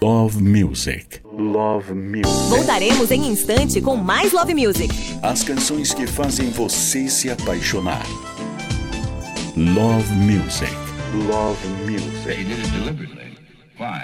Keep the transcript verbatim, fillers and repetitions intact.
Love Music. Love Music. Voltaremos em instante com mais Love Music. As canções que fazem você se apaixonar. Love Music. Love Music. He did it deliberately. Why?